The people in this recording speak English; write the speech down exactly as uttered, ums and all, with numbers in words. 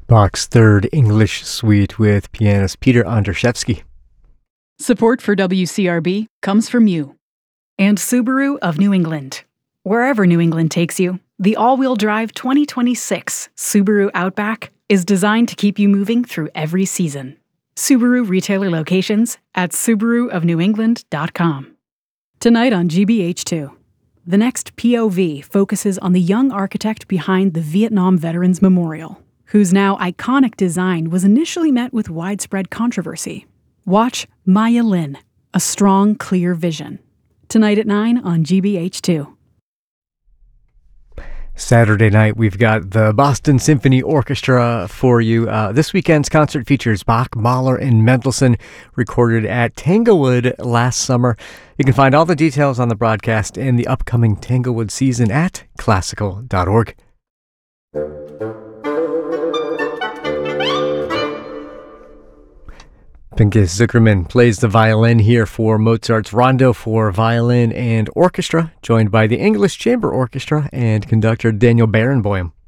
Bach's Third English Suite with pianist Peter Andrzejewski. Support for W C R B comes from you. And Subaru of New England. Wherever New England takes you, the all-wheel drive twenty twenty-six Subaru Outback is designed to keep you moving through every season. Subaru retailer locations at subaru of new england dot com. Tonight on G B H two, the next P O V focuses on the young architect behind the Vietnam Veterans Memorial, whose now iconic design was initially met with widespread controversy. Watch Maya Lin, A Strong, Clear Vision. Tonight at nine on G B H two. Saturday night, we've got the Boston Symphony Orchestra for you. Uh, this weekend's concert features Bach, Mahler, and Mendelssohn, recorded at Tanglewood last summer. You can find all the details on the broadcast and the upcoming Tanglewood season at classical dot org. Pinchas Zukerman plays the violin here for Mozart's Rondo for Violin and Orchestra, joined by the English Chamber Orchestra and conductor Daniel Barenboim.